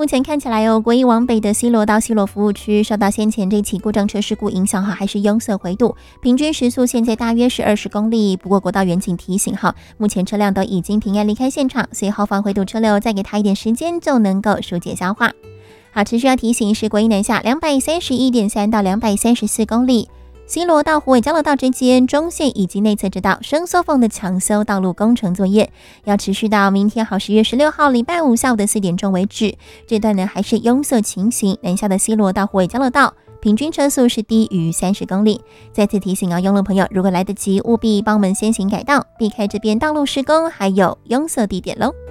目前看起来国一往北的西螺到西螺服务区受到先前这起故障车事故影响还是拥塞回堵，平均时速现在大约是20公里。不过国道远警提醒目前车辆都已经平安离开现场，所以后方回堵车流再给它一点时间就能够疏解消化。持续要提醒是国一南下231.3到234公里。西螺到虎尾交流道之间中线以及内侧支道伸缩缝的抢修道路工程作业要持续到明天10月16号礼拜五下午的4点钟为止。这段呢还是拥塞情形，南下的西螺到虎尾交流道平均车速是低于30公里。再次提醒用路朋友，如果来得及，务必帮我们先行改道，避开这边道路施工还有拥塞地点咯。